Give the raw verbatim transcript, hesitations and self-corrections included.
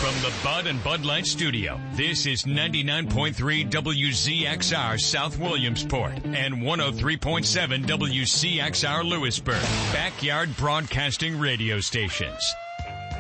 From the Bud and Bud Light Studio, this is ninety-nine point three W Z X R South Williamsport and one oh three point seven W C X R Lewisburg. Backyard Broadcasting Radio Stations.